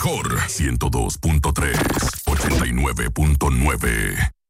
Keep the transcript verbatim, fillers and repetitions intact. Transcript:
mejor ciento dos punto tres, ochenta y nueve punto nueve.